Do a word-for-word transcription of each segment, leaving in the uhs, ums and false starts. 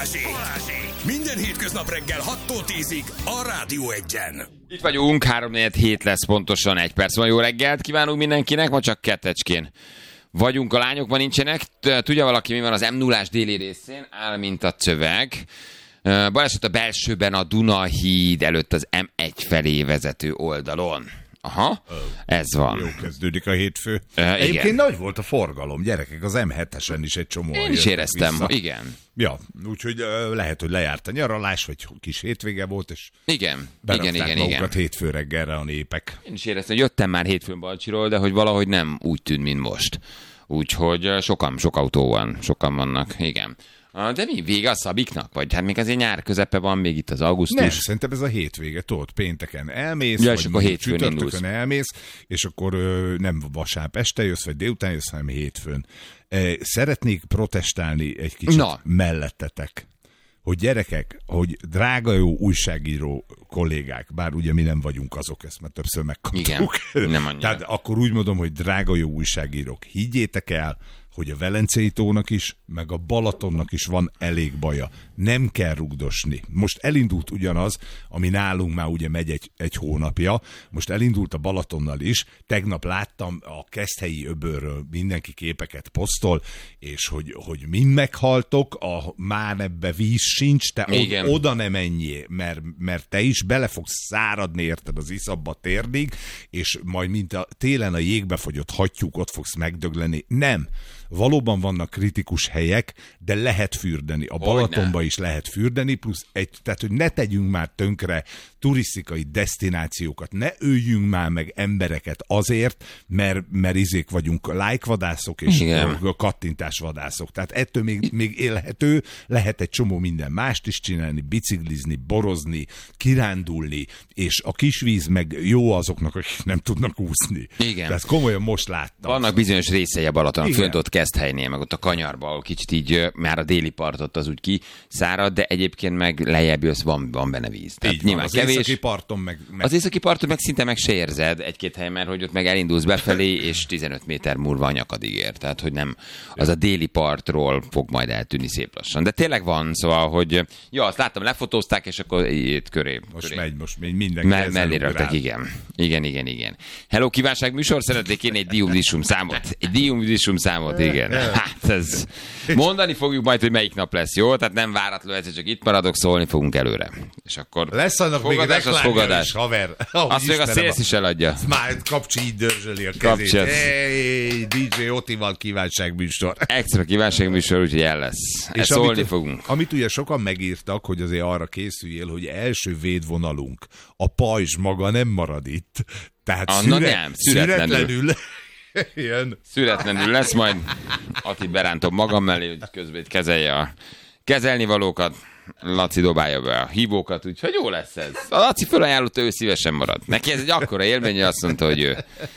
Minden hétköznap reggel hattól tízig a Rádió Egyen. Itt vagyunk, három negyven hét lesz pontosan, egy perc van. Jó reggelt kívánunk mindenkinek, ma csak kettecskén vagyunk, a lányok ma nincsenek. Tudja valaki, mi van az em nullás déli részén? Áll, mint a szöveg. Baleset a belsőben a Dunahíd előtt az em egy felé vezető oldalon. Aha, oh. Ez van. Jó kezdődik a hétfő. Uh, Egyébként igen. nagy volt a forgalom, gyerekek, az em hetesen is egy csomó. Én is éreztem, vissza. Igen. Ja, úgyhogy uh, lehet, hogy lejárt a nyaralás, vagy kis hétvége volt, és igen, igen, igen, igen. hétfő reggelre a népek. Én is éreztem, hogy jöttem már hétfőn Balcsiról, de hogy valahogy nem úgy tűnt, mint most. Úgyhogy sokan, sok autó van, sokan vannak, igen. De mi, vége a szabiknak? Vagy hát még azért nyár közepe van, még itt az augusztus? Nem, szerintem ez a hétvége, tudod, pénteken elmész, ja, vagy akkor hétfőn csütörtökön indulsz. elmész, és akkor ö, nem vasárnap este jössz, vagy délután jössz, hanem hétfőn. Szeretnék protestálni egy kicsit Na. mellettetek, hogy gyerekek, hogy drága jó újságíró kollégák, bár ugye mi nem vagyunk azok, ezt már többször megkaptuk. Igen, nem annyira. Tehát akkor úgy mondom, hogy drága jó újságírók, higgyétek el, hogy a Velencei tónak is, meg a Balatonnak is van elég baja. Nem kell rugdosni. Most elindult ugyanaz, ami nálunk már ugye megy egy, egy hónapja, most elindult a Balatonnal is. Tegnap láttam a Keszthelyi öbölről mindenki képeket posztol, és hogy, hogy mind meghaltok, a már ebbe víz sincs, te od, oda nem menjél, mert, mert te is bele fogsz száradni, érted, az iszabba térdig, és majd mint a télen a jégbe fagyott hattyúk, ott fogsz megdögleni. Nem. Valóban vannak kritikus helyek, de lehet fürdeni. A Balatonba is lehet fürdeni, plusz egy, tehát, hogy ne tegyünk már tönkre turisztikai desztinációkat, ne öljünk már meg embereket azért, mert, mert izék vagyunk lájkvadászok és igen. kattintásvadászok. Tehát ettől még, még élhető, lehet egy csomó minden mást is csinálni, biciklizni, borozni, kirándulni, és a kisvíz meg jó azoknak, akik nem tudnak úszni. Igen. Tehát komolyan most láttam. Vannak bizonyos részei a Balaton, fönt ott Keszthelynél, meg ott a kanyarba, ahol kicsit így már a déli partot az úgy kiszárad, de egyébként meg lejjebb jössz, van, van benne víz. Tehát így nyilván van, az kevés. északi parton meg, meg... Az északi parton meg szinte meg se érzed egy-két helyen, mert hogy ott meg elindulsz befelé, és tizenöt méter múlva a nyakadig ér. Tehát, hogy nem az a déli partról fog majd eltűnni szép lassan. De tényleg van, szóval, hogy ja, azt láttam, lefotózták, és akkor itt köré. Most köré. megy, most megy mindenki. Me- mellé raktak, igen. Igen, igen, igen. Hello, kívánság műsor, szeretnék én egy diumdisum számot. Egy diumdisum számot, igen. Hát ez... Mondani fogjuk majd, hogy melyik nap lesz, jó? Tehát nem váratlan, egyszer csak itt maradok, szólni fogunk előre. És akkor lesz annak fogadás, még az fogadás. Is, haver. Oh, azt még a szélsz is eladja. Már Kapcsi így dörzsöli a kezét. Hey, dé dzsé Otival kívánságműsor. Extra kívánságműsor, úgyhogy el lesz. És szólni amit, fogunk. Amit ugye sokan megírtak, hogy azért arra készüljél, hogy első védvonalunk, a pajzs maga nem marad itt. Tehát Anna szüre, nem, szüretlenül. szüretlenül. Ilyen. Szüretlenül lesz, majd Ati berántom magam mellé, hogy közben kezelje a kezelni valókat. Laci dobálja be a hívókat, úgyhogy jó lesz ez. A Laci felajánlotta, ő szívesen marad. Neki ez egy akkora élmény, hogy azt mondta, hogy ő,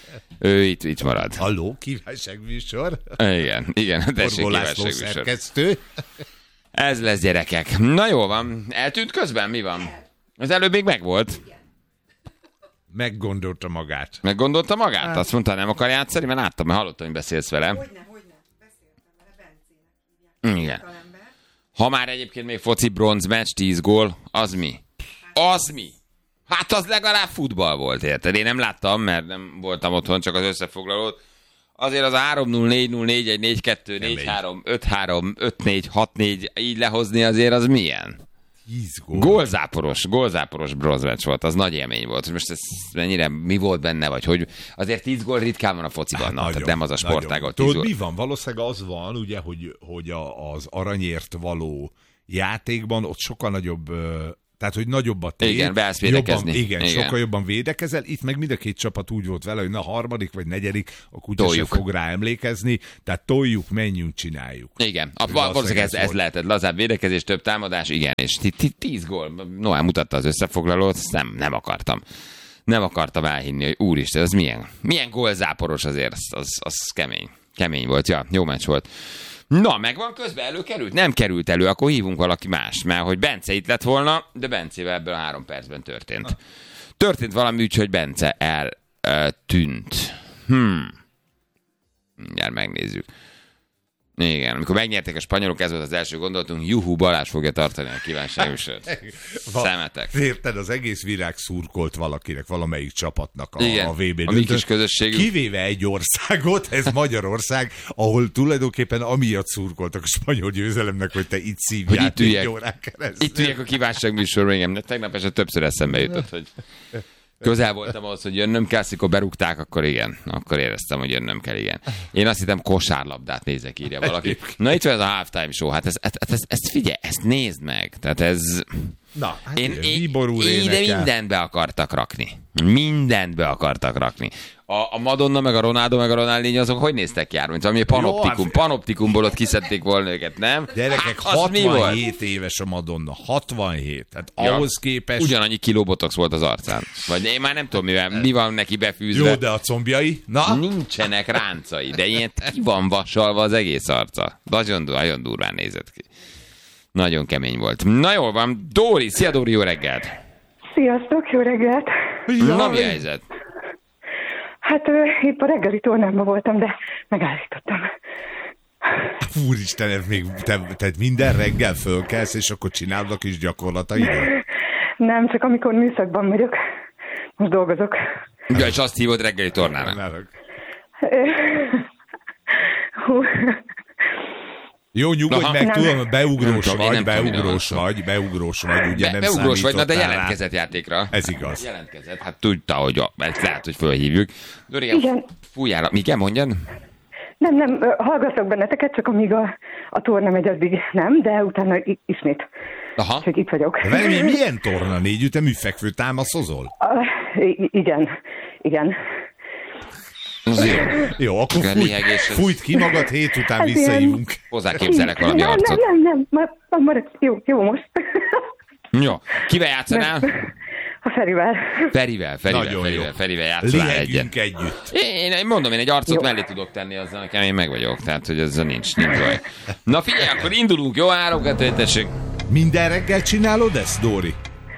ő itt, itt marad. Halló, kívánságműsor. Igen, igen, tessék kívánságműsor. Ez lesz, gyerekek. Na jó van, eltűnt közben, mi van? Az előbb még megvolt. Meggondolta magát. Meggondolta magát? Hát. Azt mondta, nem akar játszani, mert láttam, mert hallottam, hogy beszélsz vele. Hogyne, hogyne. Beszéltem vele, Bencének hívják. Igen. Ha már egyébként még foci bronz meccs, tíz gól, az mi? Az mi? Hát az legalább futball volt, érted? Én nem láttam, mert nem voltam otthon, csak az összefoglalót. Azért az a három null, négy null, négy egy, négy kettő, négy három, öt három, öt négy, hat négy így lehozni azért az milyen? Gól. Gólzáporos, gólzáporos bronzmeccs volt, az nagy élmény volt. Most ez mennyire, mi volt benne, vagy hogy azért tíz gól ritkán van a fociban, hát, tehát nem az a sportág. Tudod, mi van? Valószínűleg az van, ugye, hogy, hogy a, az aranyért való játékban ott sokkal nagyobb... Tehát, hogy nagyobb a tér. Igen, beállsz védekezni. Jobban, igen, igen, sokkal jobban védekezel. Itt meg mind a két csapat úgy volt vele, hogy na harmadik vagy negyedik, a kutya sem fog rá emlékezni. Tehát toljuk, menjünk, csináljuk. Igen, a, valószínűleg ez, ez lehetett. Lazább védekezés, több támadás, igen, és tíz gól. Noel mutatta az összefoglalót, nem, nem akartam. Nem akartam elhinni, hogy úristen, az milyen, milyen gólzáporos azért, az, az, az kemény. Kemény volt, ja, jó meccs volt. Na, megvan közben, előkerült? Nem került elő, akkor hívunk valaki más, mert hogy Bence itt lett volna, de Bencével ebből három percben történt. Történt valami úgy, hogy Bence eltűnt. Hmm. Mindjárt megnézzük. Igen, amikor megnyerték a spanyolok, ez volt az első gondolatunk, juhu, Balázs fogja tartani a kívánságműsort. Szemetek. Érted, az egész virág szurkolt valakinek, valamelyik csapatnak a, Igen, a vé bé a mi kis közösségünk. Kivéve egy országot, ez Magyarország, ahol tulajdonképpen amiatt szurkoltak a spanyol győzelemnek, hogy te itt szívjál négy órán keresztül. Itt üljek a kívánságműsor, igen. Tegnap eset többször eszembe jutott, hogy közel voltam ahhoz, hogy jönnöm kell, amikor berúgták, akkor igen. Akkor éreztem, hogy jönnöm kell, igen. Én azt hittem, kosárlabdát nézek, írja valaki. Na itt van ez a halftime show, hát ez, ez, ez, ez figyelj, ezt nézd meg. Tehát ez... Na, hát én, én, én, Bíborúr én ide énekel. mindent be akartak rakni. Mindent be akartak rakni. A, a Madonna, meg a Ronaldo, meg a Ronaldinho, azok hogy néztek ki, mint valami panoptikum. Panoptikumból ott kiszedték volna őket, nem? Gyerekek, hát, hatvanhét éves a Madonna. hatvanhét. Hát ja, ahhoz képest... Ugyanannyi kiló botox volt az arcán. Vagy én már nem tudom, mivel, mi van neki befűzve. Jó, de a combjai? Na? Nincsenek ráncai, de ilyen ki van vasalva az egész arca. Nagyon, nagyon durván nézett ki. Nagyon kemény volt. Na jól van. Dóri, szia Dóri, jó reggelt! Sziasztok, jó reggelt! Na, mi a helyzet? Hát ö, épp a reggeli tornámban voltam, de megállítottam. Úristen, ez még te, te minden reggel fölkelsz, és akkor csinálod a kis gyakorlataidat? Nem, csak amikor műszakban vagyok. Most dolgozok. Ja, és azt hívod reggeli tornának. Hú. Jó, nyugodj meg, nem. tudom, beugrós Nem tudom, vagy, nem tudom, beugrós nem vagy, beugrós vagy, ugye Be, nem beugrós vagy, na de számítottál jelentkezett játékra. Ez igaz. Jelentkezett, hát tudta, hogy a, ezt lehet, hogy fölhívjuk. Dori, Igen. fújjál, mi kell mondjad? Nem, nem, ö, hallgatok benneteket, csak amíg a, a torna megy, addig nem, de utána i- ismét. Aha. Úgyhogy itt vagyok. De várj, milyen torna négy ütemű fekvő támaszozol? Uh, i- igen, igen. Az jó. Jó, akkor Csak a fújt, lihegés, ez- fújt ki magad, hét után Hát visszahívunk. Hozzáképzelek valami nem, arcot. nem, nem, nem, már, már, jó, jó most. Jó. Kivel játszanál? A Ferivel. Ferivel, Ferivel, Nagyon Ferivel, jó. Ferivel játszanál egyet. Lihegünk együtt. Én, én mondom, én egy arcot Jó. mellé tudok tenni, azzal nekem én meg vagyok. Tehát, hogy ezzel nincs, nincs baj. Na figyelj, akkor indulunk, jó? Három, kettő, tessék. Minden reggel csinálod ezt, Dóri?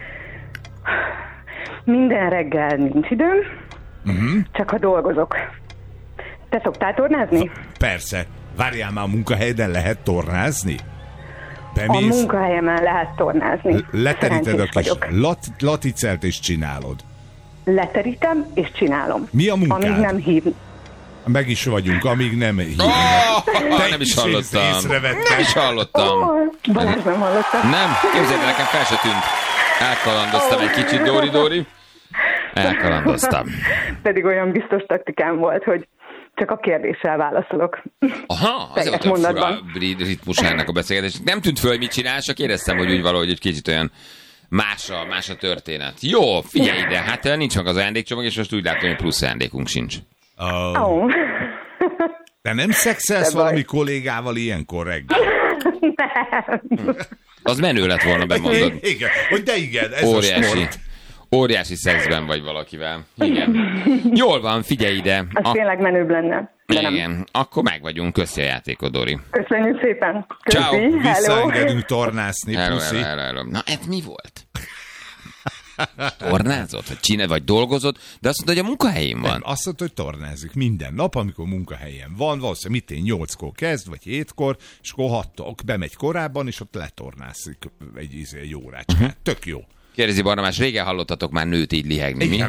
Minden reggel nincs időm, uh-huh. csak ha dolgozok. Te szoktál tornázni? Persze. Várjál már, a munkahelyeden lehet tornázni? A Bemész, munkahelyemen lehet tornázni. leteríted a Szerencsés kis vagyok. lat, laticelt és csinálod. Leterítem és csinálom. Mi a munkád? Amíg nem hív. Meg is vagyunk, amíg nem hívnak. Oh, nem is is hallottam. észrevetted. Nem is hallottam. Oh, Balázs nem hallottam. Nem, képzeld, nekem fel se tűnt. Elkalandoztam egy kicsit, Dóri, Dóri. Elkalandoztam. Pedig olyan biztos taktikám volt, hogy csak a kérdéssel válaszolok. Aha, azért volt Teljes olyan fura mondatban. ritmusa ennek a beszélgetés. Nem tűnt föl, hogy mit csinál, csak éreztem, hogy úgy valahogy egy kicsit olyan más a, más a történet. Jó, figyelj ide, hát nincs meg az ajándékcsomag, és most úgy látom, hogy plusz ajándékunk sincs. Oh. Oh. De nem szexelsz De baj. valami kollégával ilyenkor reggel? Nem. Az menő lett volna, bemondod. Igen, hogy de igen, ez a Óriási. sport. Óriási szexben vagy valakivel. Igen. Jól van, figyelj ide. Az A- tényleg menőbb lenne. De nem. igen, akkor meg vagyunk. Köszi a játékot, Dori. Köszönjük szépen. Köszi. Ciao. Hello. Visszaengedünk tornászni, Hello, puszi. hello, hello, hello. Na, ez mi volt? Tornázott, vagy csinál, vagy dolgozott, de azt mondta, hogy a munkahelyén van. Azt mondta, hogy tornázik minden nap, amikor munkahelyen van, valószínűleg mit én nyolckor kezd, vagy hétkor, és akkor hattól bemegy korábban, és ott letornászik egy, izé, egy órácskát. Mhm. Uh-huh. Tök jó. Kérdezi Barnabás, régen hallottatok már nőt így lihegni, Igen.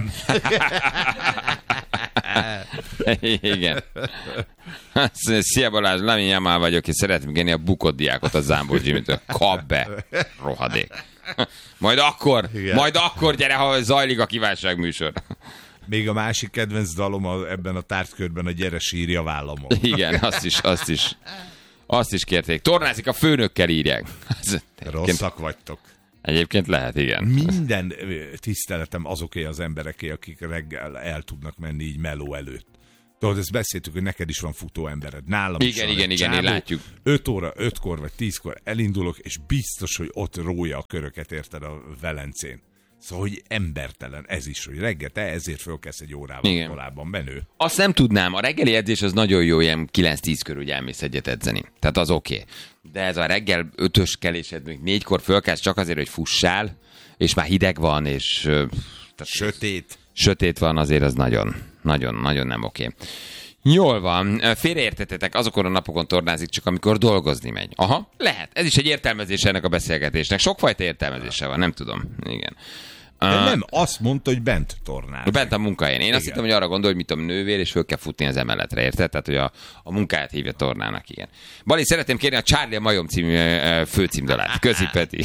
mi? Igen. Szia Balázs, Lami Jamal vagyok, és szeretném kérni a bukott diákot a Zámbor Jimmy-től. Kap be, rohadék. Majd akkor, Igen. majd akkor gyere, ha zajlik a kívánságműsor. Még a másik kedvenc dalom a, ebben a tárgykörben a Gyere sírja vállamon. Igen, azt is, azt is. Azt is kérték. Tornázik a főnökkel, írják. Ez- Rosszak vagytok. Egyébként lehet, igen. Minden ö, tiszteletem azoké az embereké, akik reggel el tudnak menni így meló előtt. Tudod, ezt beszéltük, hogy neked is van futó embered. Nálam is Igen, van igen, egy igen, csávó. én látjuk. öt óra, ötkor vagy tízkor elindulok, és biztos, hogy ott rója a köröket, érted, a Velencén. Szóval, hogy embertelen ez is, hogy reggel te ezért fölkelsz egy órával Igen. korábban, menő. Azt nem tudnám, a reggeli edzés az nagyon jó, ilyen kilenc-tíz körül, hogy elmész egyet edzeni. Tehát az oké. Okay. De ez a reggel ötös kelésed, még négykor fölkelsz csak azért, hogy fussál, és már hideg van, és ö, tehát Sötét. sötét van, azért az nagyon, nagyon, nagyon nem oké. Okay. Jól van. Félreértettetek, azokon a napokon tornázik csak, amikor dolgozni megy. Aha, lehet. Ez is egy értelmezés ennek a beszélgetésnek. Sokfajta értelmezése van, nem tudom. Igen. De uh, nem, azt mondta, hogy bent tornázik. Bent a munkahelyen. Én igen. Azt hittem, hogy arra gondol, hogy mit tudom, nővér, és föl kell futni az emeletre, érted? Tehát, hogy a, a munkáját hívja tornának, igen. Bali, szeretném kérni a Charlie a majom című uh, főcímdalát. Köszi, Peti.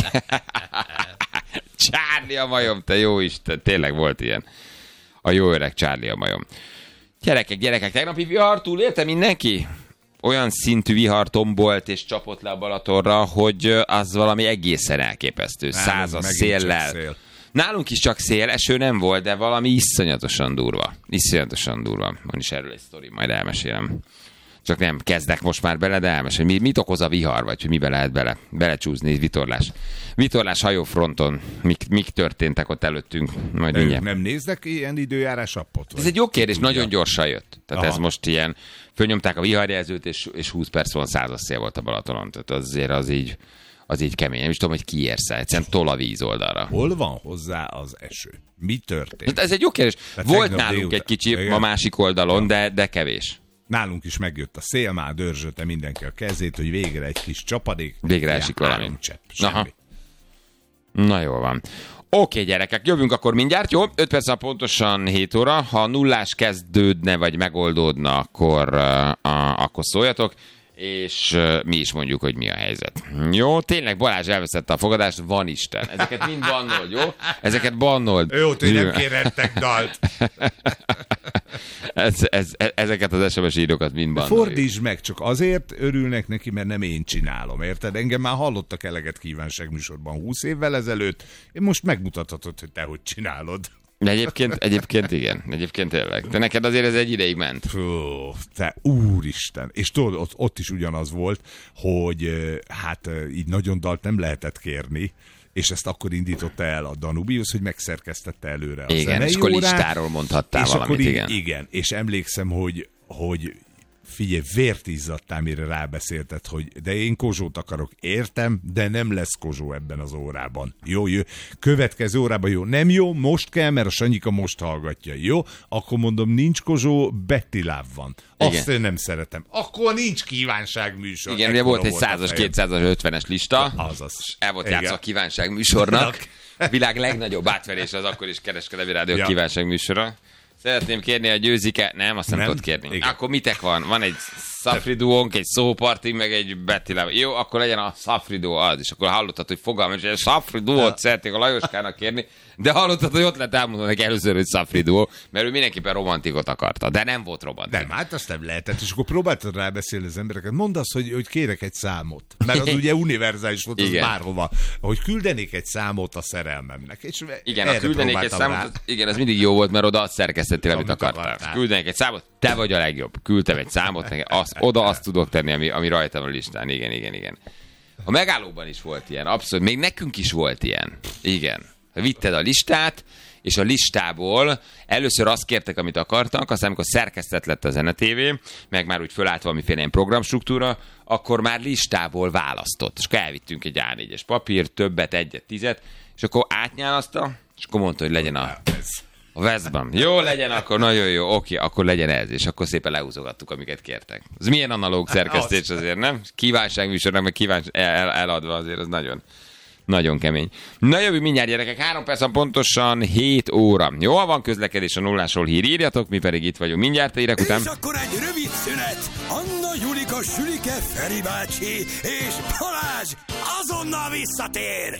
Charlie a majom, te jó Isten, tényleg volt ilyen. A jó öreg Charlie a majom. Gyerekek, gyerekek, tegnapi vihar túlélte mindenki? Olyan szintű vihar tombolt és csapott le a Balatonra, hogy az valami egészen elképesztő. Százas széllel. Szél. Nálunk is csak szél, eső nem volt, de valami iszonyatosan durva. Iszonyatosan durva. Van is erről egy sztori, majd elmesélem. Csak nem kezdek most már bele, de elmesélem. Mi, mit okoz a vihar, vagy hogy mibe lehet bele, belecsúzni, vitorlás. Vitorlás hajófronton. Mik, mik történtek ott előttünk? Majd de nem néznek ilyen időjárás appot? Ez egy jó kérdés, nagyon gyorsan jött. Tehát aha. Ez most ilyen, fölnyomták a viharjelzőt, és, és húsz perc van százas szél volt a Balatonon. Tehát azért az így, az így kemény. Nem is tudom, hogy ki érsz el. Egyszerűen tol a víz oldalra. Hol van hozzá az eső? Mi történt? Ez egy jó kérdés. Tehát volt nálunk délután egy kicsi igen. A másik oldalon, de, de kevés. Nálunk is megjött a szél, már dörzsölte mindenki a kezét, hogy végre egy kis csapadék. Végre esik valami. Csepp, semmi. Na jól van. Oké, gyerekek, jövünk akkor mindjárt, jó? öt perc pontosan hét óra. Ha nullás kezdődne, vagy megoldódna, akkor, uh, akkor szóljatok, és uh, mi is mondjuk, hogy mi a helyzet. Jó, tényleg Balázs elveszette a fogadást, van Isten. Ezeket mind bannold, jó? Ezeket bannold. Jó, hogy nem kérhettek dalt. ez, ez, ezeket az es em es írókat mind bannoljuk. Fordítsd meg, csak azért örülnek neki, mert nem én csinálom, érted? Engem már hallottak eleget kívánságműsorban húsz évvel ezelőtt, én most megmutathatod, hogy te hogy csinálod. De egyébként, egyébként igen, egyébként tényleg. De neked azért ez egy ideig ment. Fú, te úristen. És tudod, ott, ott is ugyanaz volt, hogy hát így nagyon dalt nem lehetett kérni, és ezt akkor indította el a Danubius, hogy megszerkesztette előre a igen, és akkor listáról mondhattál és valamit, akkor így, igen. Igen, és emlékszem, hogy, hogy figyelj, vért izzadtál, mire rábeszélted, hogy de én Kozsót akarok, értem, de nem lesz Kozsó ebben az órában. Jó, jó. Következő órában jó. Nem jó, most kell, mert a Sanyika most hallgatja. Jó, akkor mondom, nincs Kozsó, Betty Love van. Azt igen. Én nem szeretem. Akkor nincs kívánságműsor. Igen, ugye volt egy százas, kétszázas, ötvenes lista. Azaz. El volt játszva a kívánságműsornak. A világ legnagyobb átverés az akkor is kereskedelmi rádió ja. kívánságműsora. Szeretném kérni a Győzike... Nem, azt nem, nem? tudod kérni. Igen. Akkor mitek van? Van egy Szafri duónk, egy szóparti, meg egy Betty Love. Jó, akkor legyen a Szafri duó az is. Akkor hallottad, hogy fogalmam, és egy Szafri duót szeretnék a Lajoskának kérni, de hallottad, hogy ott lett elmondani neki először, hogy Szafri duó, mert ő mindenképpen romantikot akarta, de nem volt romantik. Nem, hát azt nem lehetett, és akkor próbáltad rábeszélni az embereket. Mondd azt, hogy, hogy kérek egy számot, mert az ugye univerzális volt, az igen. Bárhova, hogy küldenék egy számot a szerelmemnek. És igen, a küldenék egy számot, az, igen, ez mindig jó volt, mert oda azt szerkesztettél, amit akartál. Küldenék egy számot, te vagy a legjobb. Küldtem egy számot, az, oda azt tudok tenni, ami, ami rajtam a listán. Igen, igen, igen. A megállóban is volt ilyen, abszolút. Még nekünk is volt ilyen. Igen. Vitted a listát, és a listából először azt kértek, amit akartak, aztán amikor szerkesztett lett a Zene té vé, meg már úgy fölállt valamiféle ilyen programstruktúra, akkor már listából választott. És akkor elvittünk egy á négyes papír, többet, egyet, tizet, és akkor átnyálaszta, és akkor mondta, hogy legyen a... A Veszben. Jó, legyen akkor, nagyon jó, oké, akkor legyen ez, és akkor szépen lehúzogattuk, amiket kértek. Ez milyen analóg szerkesztés azért, nem? Kívánságműsornak, meg kívánság el, eladva azért, az nagyon, nagyon kemény. Na jövő mindjárt, gyerekek, három percen pontosan hét óra. Jó, ha van közlekedés a nullásról hír, írjatok, mi pedig itt vagyunk mindjárt, írek után. És akkor egy rövid szünet. Anna, Julika, Sülike, Feri bácsi és Balázs azonnal visszatér.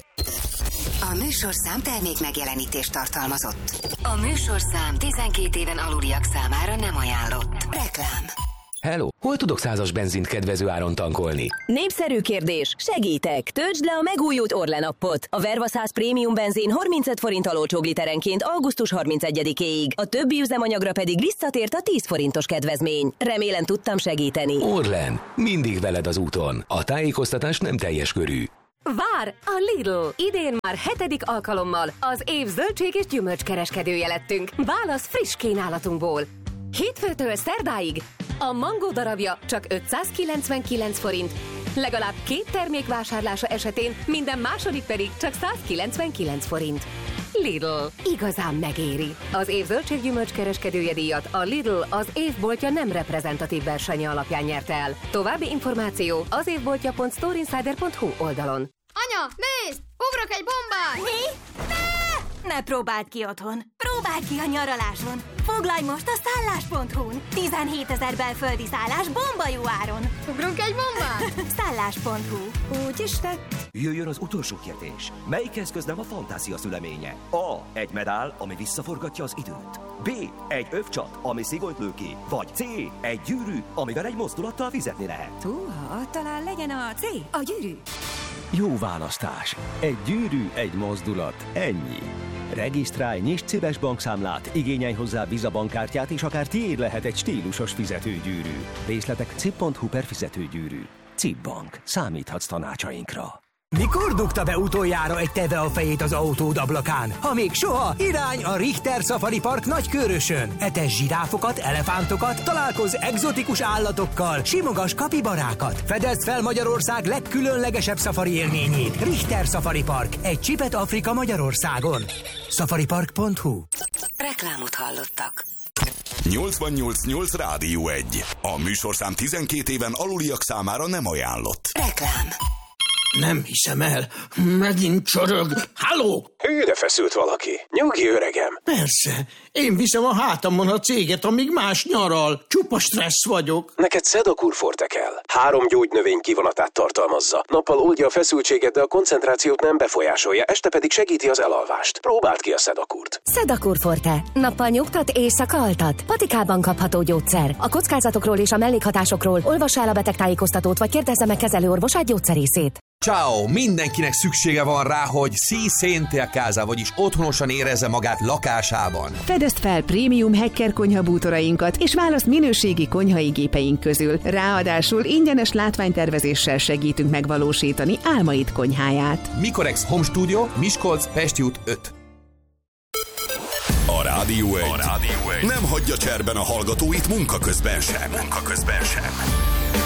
A műsorszám termék megjelenítést tartalmazott. A műsorszám tizenkét éven aluliak számára nem ajánlott. Reklám. Hello, hol tudok százas benzint kedvező áron tankolni? Népszerű kérdés, segítek! Töltsd le a megújult Orlen appot. A Verva száz prémium benzin harmincöt forinttal olcsóbb literenként augusztus harmincegyedikéig. A többi üzemanyagra pedig visszatért a tíz forintos kedvezmény. Remélem tudtam segíteni. Orlen, mindig veled az úton. A tájékoztatás nem teljes körű. Vár! A Lidl! Idén már hetedik alkalommal az év zöldség és gyümölcskereskedője lettünk. Válasz friss kínálatunkból. Hétfőtől szerdáig a mangó darabja csak ötszázkilencvenkilenc forint, legalább két termék vásárlása esetén minden második pedig csak százkilencvenkilenc forint. Lidl. Igazán megéri. Az év zöldséggyümölcs kereskedője díjat a Lidl az évboltja nem reprezentatív versenye alapján nyerte el. További információ az évboltja pont storeinsider pont hu oldalon. Anya, nézd! Ugrok egy bombát! Mi? Ne! Ne próbáld ki otthon. Próbáld ki a nyaraláson. Foglalj most a szállás pont hu-n. tizenhétezer belföldi szállás bomba jó áron. Ugrunk egy bombát? szállás pont hu. Úgy is tett. Jöjjön az utolsó kérdés. Melyik eszköz nem a fantázia szüleménye? A. Egy medál, ami visszaforgatja az időt. B. Egy övcsat, ami szigonyt lő ki. Vagy C. Egy gyűrű, amivel egy mozdulattal fizetni lehet. Húha, talán legyen a C. A gyűrű. Jó választás. Egy gyűrű, egy mozdulat. Ennyi. Regisztrálj, nyisd Cibes bankszámlát, igényelj hozzá Visa bankkártyát, és akár tiéd lehet egy stílusos fizetőgyűrű. Részletek cib pont hu per fizetőgyűrű. Cib Bank. Számíthatsz tanácsainkra. Mikor dugta be utoljára egy teve a fejét az autód ablakán? Ha még soha, irány a Richter Safari Park Nagykőrösön. Etes zsiráfokat, elefántokat, találkozz egzotikus állatokkal, simogass kapibarákat. Fedezd fel Magyarország legkülönlegesebb szafari élményét. Richter Safari Park. Egy csipet Afrika Magyarországon. safaripark pont hu. Reklámot hallottak. nyolcvannyolc nyolc Rádió egy. A műsorszám tizenkét éven aluliak számára nem ajánlott. Reklám. Nem hiszem el. Megint csorog. Halló? Hűre feszült valaki. Nyugi, öregem. Persze. Én viszem a hátamon a céget, amíg más nyaral. Csupa stressz vagyok. Neked Sedakur Forte kell. Három gyógynövény kivonatát tartalmazza. Nappal oldja a feszültséget, de a koncentrációt nem befolyásolja, este pedig segíti az elalvást. Próbáld ki a Sedakurt. Sedakur Forte. Nappal nyugtat, éjszaka altat. Patikában kapható gyógyszer. A kockázatokról és a mellékhatásokról olvassa el a betegtájékoztatót, vagy kérdezze meg kezelőorvosát, gyógyszerészét. Ciao, mindenkinek szüksége van rá, hogy si sente a casa, vagyis otthonosan érezze magát lakásában. Fedezd fel prémium Hecker konyhabútorainkat, és választ minőségi konyhai gépeink közül. Ráadásul ingyenes látványtervezéssel segítünk megvalósítani álmaid konyháját. Mikorex Home Studio, Miskolc, Pesti út öt. A Rádió egy, a Rádió egy nem hagyja cserben a hallgatóit munka közben sem. Munka közben sem.